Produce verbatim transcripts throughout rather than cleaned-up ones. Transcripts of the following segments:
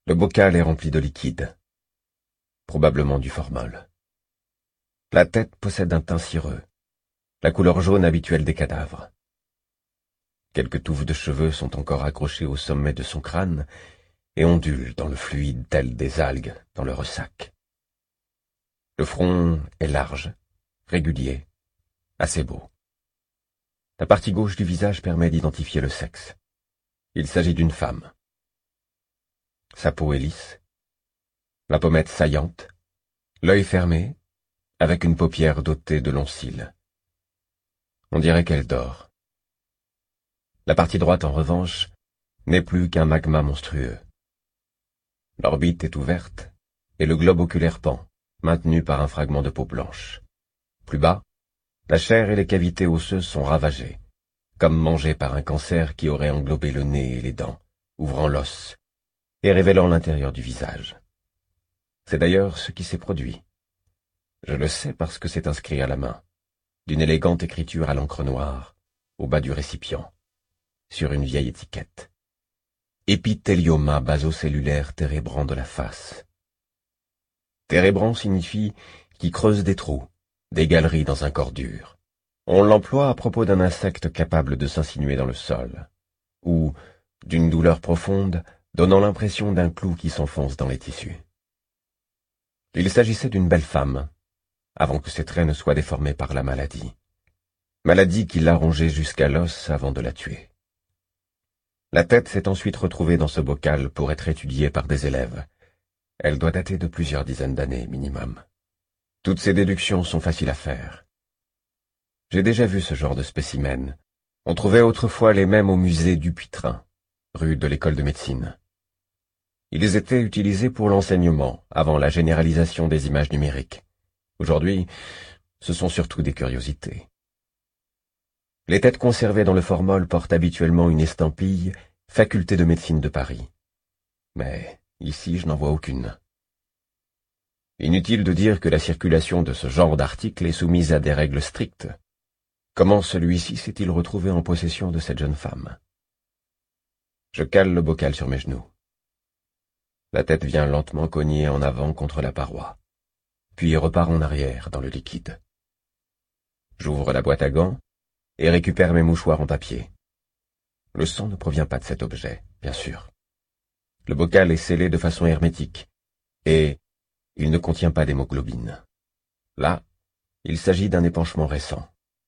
Le bocal est rempli de liquide, probablement du formol. La tête possède un teint cireux, la couleur jaune habituelle des cadavres. Quelques touffes de cheveux sont encore accrochées au sommet de son crâne et ondulent dans le fluide telles des algues dans le ressac. Le front est large, régulier, assez beau. La partie gauche du visage permet d'identifier le sexe. Il s'agit d'une femme. Sa peau est lisse, la pommette saillante, l'œil fermé, avec une paupière dotée de longs cils. On dirait qu'elle dort. La partie droite, en revanche, n'est plus qu'un magma monstrueux. L'orbite est ouverte, et le globe oculaire pend, maintenu par un fragment de peau blanche. Plus bas, la chair et les cavités osseuses sont ravagées, comme mangées par un cancer qui aurait englobé le nez et les dents, ouvrant l'os et révélant l'intérieur du visage. C'est d'ailleurs ce qui s'est produit. Je le sais parce que c'est inscrit à la main, d'une élégante écriture à l'encre noire, au bas du récipient, sur une vieille étiquette. Épithélioma basocellulaire térébrant de la face. Térébrant signifie qui creuse des trous, des galeries dans un corps dur. On l'emploie à propos d'un insecte capable de s'insinuer dans le sol, ou d'une douleur profonde donnant l'impression d'un clou qui s'enfonce dans les tissus. Il s'agissait d'une belle femme, avant que ses traits ne soient déformés par la maladie. Maladie qui l'a rongée jusqu'à l'os avant de la tuer. La tête s'est ensuite retrouvée dans ce bocal pour être étudiée par des élèves. Elle doit dater de plusieurs dizaines d'années minimum. Toutes ces déductions sont faciles à faire. J'ai déjà vu ce genre de spécimens. On trouvait autrefois les mêmes au musée Dupuytren, rue de l'école de médecine. Ils étaient utilisés pour l'enseignement, avant la généralisation des images numériques. Aujourd'hui, ce sont surtout des curiosités. Les têtes conservées dans le formol portent habituellement une estampille « Faculté de médecine de Paris ». Mais ici, je n'en vois aucune. Inutile de dire que la circulation de ce genre d'article est soumise à des règles strictes. Comment celui-ci s'est-il retrouvé en possession de cette jeune femme? Je cale le bocal sur mes genoux. La tête vient lentement cogner en avant contre la paroi, puis repart en arrière dans le liquide. J'ouvre la boîte à gants et récupère mes mouchoirs en papier. Le sang ne provient pas de cet objet, bien sûr. Le bocal est scellé de façon hermétique, et il ne contient pas d'hémoglobine. Là, il s'agit d'un épanchement récent.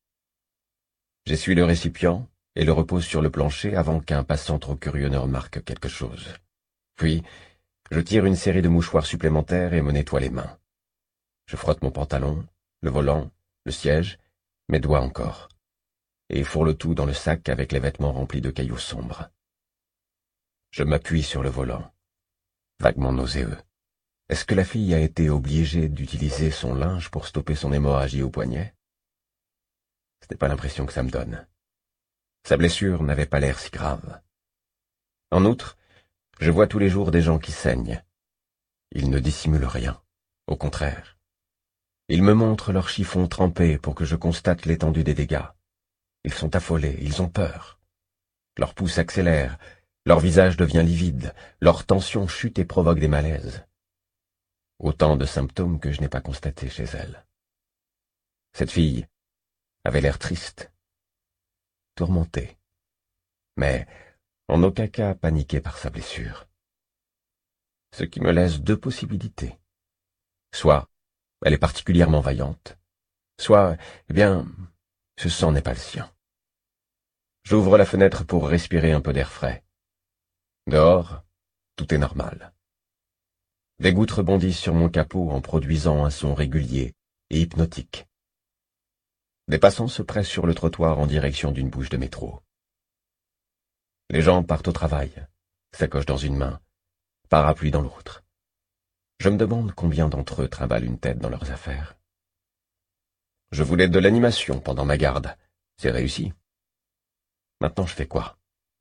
J'essuie le récipient et le repose sur le plancher avant qu'un passant trop curieux ne remarque quelque chose. Puis, je tire une série de mouchoirs supplémentaires et me nettoie les mains. Je frotte mon pantalon, le volant, le siège, mes doigts encore, et fourre le tout dans le sac avec les vêtements remplis de cailloux sombres. Je m'appuie sur le volant, vaguement nauséeux. Est-ce que la fille a été obligée d'utiliser son linge pour stopper son hémorragie au poignet? Ce n'est pas l'impression que ça me donne. Sa blessure n'avait pas l'air si grave. En outre, je vois tous les jours des gens qui saignent. Ils ne dissimulent rien, au contraire. Ils me montrent leurs chiffons trempés pour que je constate l'étendue des dégâts. Ils sont affolés, ils ont peur. Leur pouce accélère, leur visage devient livide, leur tension chute et provoque des malaises. Autant de symptômes que je n'ai pas constatés chez elle. Cette fille avait l'air triste, tourmentée, mais en aucun cas paniquée par sa blessure. Ce qui me laisse deux possibilités. Soit elle est particulièrement vaillante, soit, eh bien, ce sang n'est pas le sien. J'ouvre la fenêtre pour respirer un peu d'air frais. Dehors, tout est normal. Des gouttes rebondissent sur mon capot en produisant un son régulier et hypnotique. Des passants se pressent sur le trottoir en direction d'une bouche de métro. Les gens partent au travail, sacoche dans une main, parapluie dans l'autre. Je me demande combien d'entre eux trimballent une tête dans leurs affaires. Je voulais de l'animation pendant ma garde. C'est réussi. Maintenant, je fais quoi?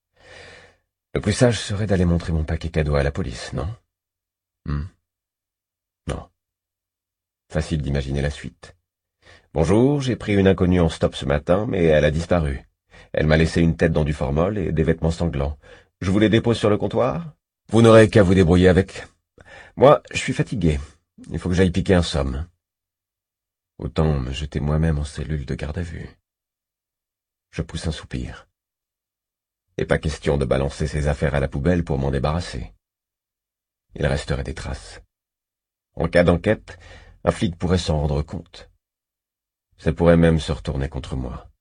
Le plus sage serait d'aller montrer mon paquet cadeau à la police, non? Hmm. Non. Facile d'imaginer la suite. Bonjour, j'ai pris une inconnue en stop ce matin, mais elle a disparu. Elle m'a laissé une tête dans du formol et des vêtements sanglants. Je vous les dépose sur le comptoir? Vous n'aurez qu'à vous débrouiller avec. Moi, je suis fatigué. Il faut que j'aille piquer un somme. Autant me jeter moi-même en cellule de garde à vue. Je pousse un soupir. Et pas question de balancer ces affaires à la poubelle pour m'en débarrasser. Il resterait des traces. En cas d'enquête, un flic pourrait s'en rendre compte. Ça pourrait même se retourner contre moi.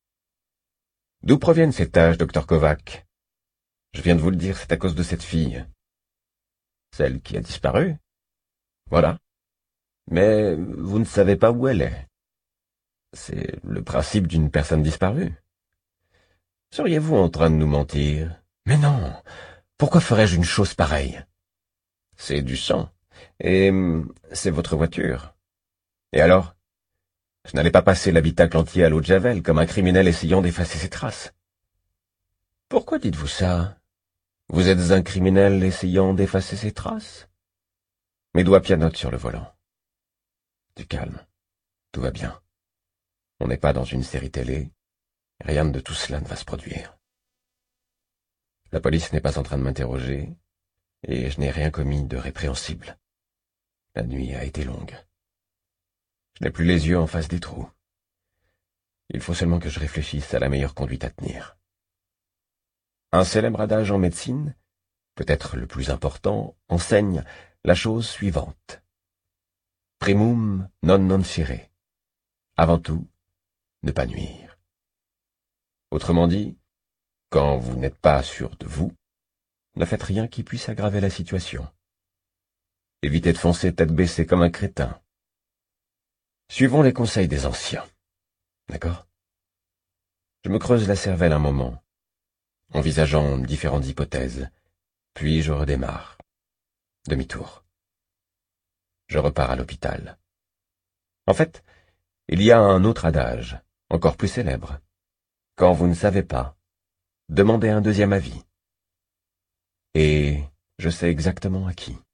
D'où proviennent ces taches, docteur Kovac? Je viens de vous le dire, c'est à cause de cette fille. Celle qui a disparu? Voilà. Mais vous ne savez pas où elle est. C'est le principe d'une personne disparue. Seriez-vous en train de nous mentir? Mais non. Pourquoi ferais-je une chose pareille? C'est du sang. Et c'est votre voiture. Et alors? Je n'allais pas passer l'habitacle entier à l'eau de Javel comme un criminel essayant d'effacer ses traces. Pourquoi dites-vous ça? Vous êtes un criminel essayant d'effacer ses traces? Mes doigts pianotent sur le volant. Du calme. Tout va bien. On n'est pas dans une série télé. Rien de tout cela ne va se produire. La police n'est pas en train de m'interroger, et je n'ai rien commis de répréhensible. La nuit a été longue. Je n'ai plus les yeux en face des trous. Il faut seulement que je réfléchisse à la meilleure conduite à tenir. Un célèbre adage en médecine, peut-être le plus important, enseigne la chose suivante. Primum non nocere. Avant tout, ne pas nuire. Autrement dit, quand vous n'êtes pas sûr de vous, ne faites rien qui puisse aggraver la situation. Évitez de foncer tête baissée comme un crétin. Suivons les conseils des anciens. D'accord? Je me creuse la cervelle un moment, envisageant différentes hypothèses, puis je redémarre. Demi-tour. Je repars à l'hôpital. En fait, il y a un autre adage, encore plus célèbre. Quand vous ne savez pas, demandez un deuxième avis. Et je sais exactement à qui.